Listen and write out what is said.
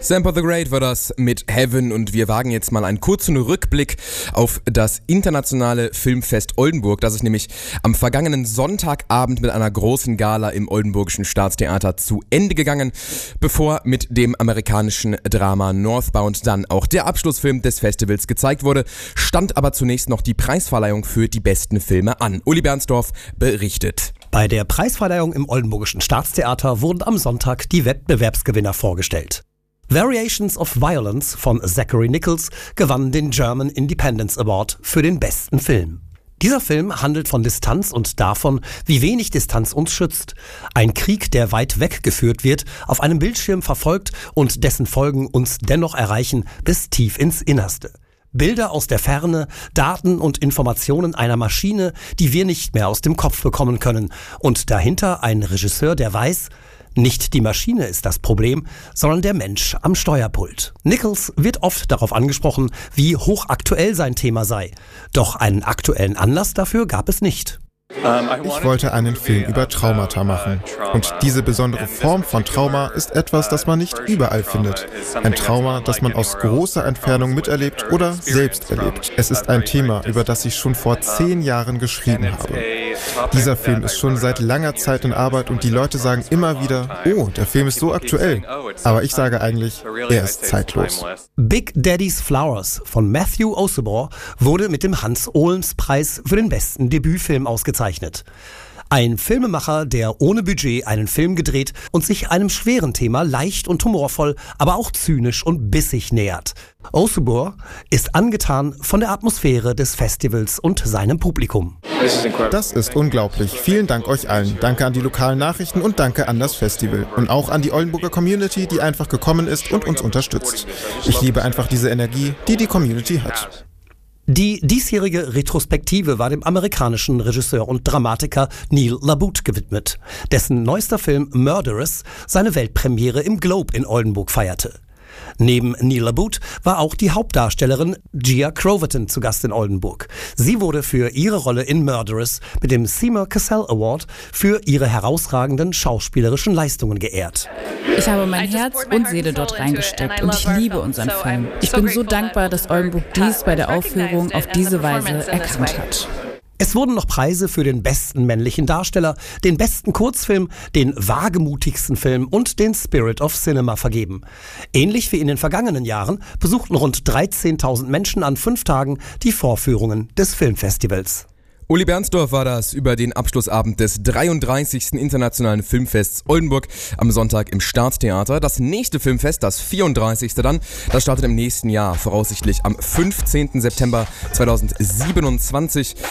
Sampa the Great war das mit Heaven und wir wagen jetzt mal einen kurzen Rückblick auf das internationale Filmfest Oldenburg. Das ist nämlich am vergangenen Sonntagabend mit einer großen Gala im Oldenburgischen Staatstheater zu Ende gegangen, bevor mit dem amerikanischen Drama Northbound dann auch der Abschlussfilm des Festivals gezeigt wurde, stand aber zunächst noch die Preisverleihung für die besten Filme an. Uli Bernsdorf berichtet. Bei der Preisverleihung im Oldenburgischen Staatstheater wurden am Sonntag die Wettbewerbsgewinner vorgestellt. Variations of Violence von Zachary Nichols gewann den German Independence Award für den besten Film. Dieser Film handelt von Distanz und davon, wie wenig Distanz uns schützt. Ein Krieg, der weit weggeführt wird, auf einem Bildschirm verfolgt und dessen Folgen uns dennoch erreichen bis tief ins Innerste. Bilder aus der Ferne, Daten und Informationen einer Maschine, die wir nicht mehr aus dem Kopf bekommen können. Und dahinter ein Regisseur, der weiß, nicht die Maschine ist das Problem, sondern der Mensch am Steuerpult. Nichols wird oft darauf angesprochen, wie hochaktuell sein Thema sei. Doch einen aktuellen Anlass dafür gab es nicht. Ich wollte einen Film über Traumata machen. Und diese besondere Form von Trauma ist etwas, das man nicht überall findet. Ein Trauma, das man aus großer Entfernung miterlebt oder selbst erlebt. Es ist ein Thema, über das ich schon vor 10 Jahren geschrieben habe. Dieser Film ist schon seit langer Zeit in Arbeit und die Leute sagen immer wieder, oh, der Film ist so aktuell. Aber ich sage eigentlich, er ist zeitlos. Big Daddy's Flowers von Matthew Osborne wurde mit dem Hans-Ohlens-Preis für den besten Debütfilm ausgezeichnet. Ein Filmemacher, der ohne Budget einen Film gedreht und sich einem schweren Thema leicht und humorvoll, aber auch zynisch und bissig nähert. Osborne ist angetan von der Atmosphäre des Festivals und seinem Publikum. Das ist unglaublich. Vielen Dank euch allen. Danke an die lokalen Nachrichten und danke an das Festival. Und auch an die Oldenburger Community, die einfach gekommen ist und uns unterstützt. Ich liebe einfach diese Energie, die die Community hat. Die diesjährige Retrospektive war dem amerikanischen Regisseur und Dramatiker Neil LaBute gewidmet, dessen neuester Film Murderous seine Weltpremiere im Globe in Oldenburg feierte. Neben Neil LaBute war auch die Hauptdarstellerin Gia Croverton zu Gast in Oldenburg. Sie wurde für ihre Rolle in Murderous mit dem Seymour Cassell Award für ihre herausragenden schauspielerischen Leistungen geehrt. Ich habe mein Herz und Seele dort reingesteckt und ich liebe unseren Film. Ich bin so dankbar, dass Oldenburg dies bei der Aufführung auf diese Weise erkannt hat. Es wurden noch Preise für den besten männlichen Darsteller, den besten Kurzfilm, den wagemutigsten Film und den Spirit of Cinema vergeben. Ähnlich wie in den vergangenen Jahren besuchten rund 13.000 Menschen an 5 Tagen die Vorführungen des Filmfestivals. Uli Bernsdorf war das über den Abschlussabend des 33. Internationalen Filmfests Oldenburg am Sonntag im Staatstheater. Das nächste Filmfest, das 34. dann, das startet im nächsten Jahr, voraussichtlich am 15. September 2027.